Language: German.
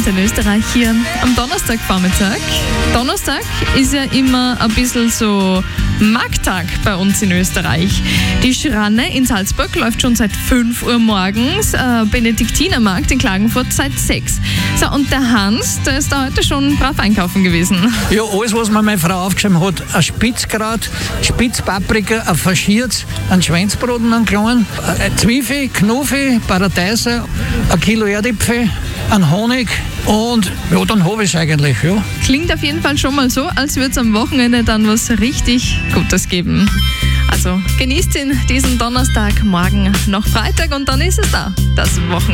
in Österreich hier am Donnerstagvormittag. Donnerstag ist ja immer ein bisschen so Markttag bei uns in Österreich. Die Schranne in Salzburg läuft schon seit 5 Uhr morgens, Benediktinermarkt in Klagenfurt seit 6. So, und der Hans, der ist da heute schon brav einkaufen gewesen. Ja, alles, was mir meine Frau aufgeschrieben hat. Ein Spitzgrat, Spitzpaprika, ein Faschierz, ein Schweinsbraten, einen kleinen, Zwiebel, Knoffi, Paradeiser, ein Kilo Erdäpfel, ein Honig und ja, dann habe ich es eigentlich. Ja. Klingt auf jeden Fall schon mal so, als würde es am Wochenende dann was richtig Gutes geben. Also genießt ihn diesen Donnerstag, morgen noch Freitag und dann ist es da, das Wochenende.